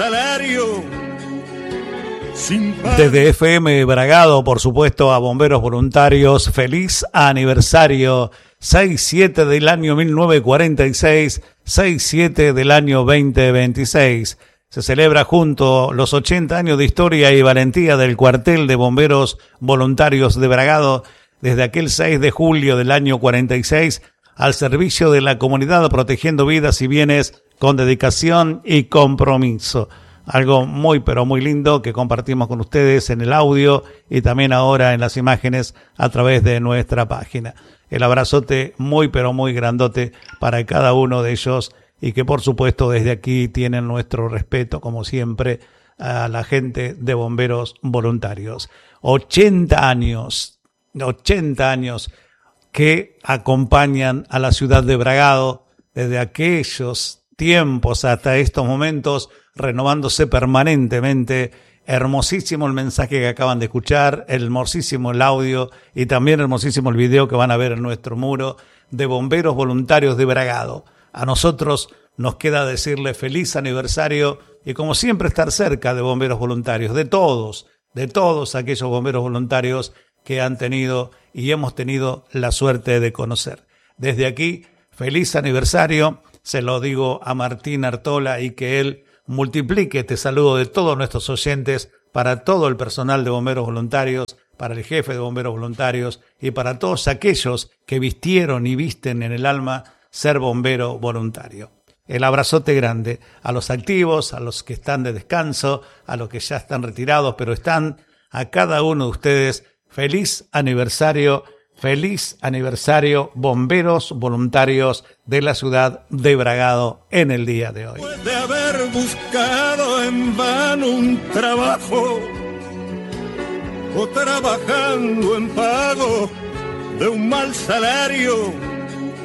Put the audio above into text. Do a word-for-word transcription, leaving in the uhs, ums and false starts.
salario. Desde F M Bragado, por supuesto, a bomberos voluntarios, feliz aniversario. seis siete del año mil novecientos cuarenta y seis, seis siete del año veinte veintiséis. Se celebra junto los ochenta años de historia y valentía del cuartel de bomberos voluntarios de Bragado, desde aquel seis de julio del año cuarenta y seis, al servicio de la comunidad, protegiendo vidas y bienes con dedicación y compromiso. Algo muy pero muy lindo que compartimos con ustedes en el audio y también ahora en las imágenes a través de nuestra página. El abrazote muy pero muy grandote para cada uno de ellos y que por supuesto desde aquí tienen nuestro respeto como siempre a la gente de bomberos voluntarios. ochenta años, ochenta años que acompañan a la ciudad de Bragado desde aquellos tiempos hasta estos momentos, renovándose permanentemente. Hermosísimo el mensaje que acaban de escuchar, hermosísimo el audio y también hermosísimo el video que van a ver en nuestro muro de bomberos voluntarios de Bragado. A nosotros nos queda decirle feliz aniversario y como siempre estar cerca de bomberos voluntarios, de todos, de todos aquellos bomberos voluntarios que han tenido y hemos tenido la suerte de conocer. Desde aquí, feliz aniversario, se lo digo a Martín Artola y que él multiplique este saludo de todos nuestros oyentes para todo el personal de bomberos voluntarios, para el jefe de bomberos voluntarios y para todos aquellos que vistieron y visten en el alma ser bombero voluntario. El abrazote grande a los activos, a los que están de descanso, a los que ya están retirados, pero están a cada uno de ustedes. Feliz aniversario, feliz aniversario, bomberos voluntarios de la ciudad de Bragado en el día de hoy. Después de haber buscado en vano un trabajo o trabajando en pago de un mal salario,